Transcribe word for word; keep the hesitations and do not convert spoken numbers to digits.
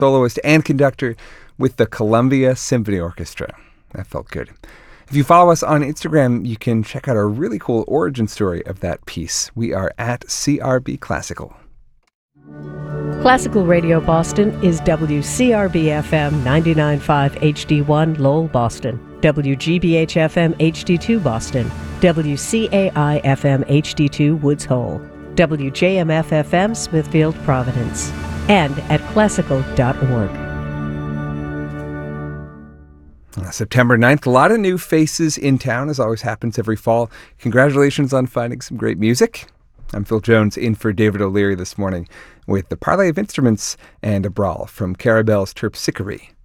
soloist and conductor with the Columbia Symphony Orchestra. That felt good. If you follow us on Instagram, you can check out our really cool origin story of that piece. We are at C R B Classical. Classical Radio Boston is W C R B F M ninety-nine point five H D one Lowell, Boston, W G B H F M H D two Boston, W C A I F M H D two Woods Hole, W J M F F M Smithfield, Providence, and at classical dot org. September ninth, a lot of new faces in town, as always happens every fall. Congratulations on finding some great music. I'm Phil Jones, in for David O'Leary this morning with the Parley of Instruments and a brawl from Carabelle's Terpsichore.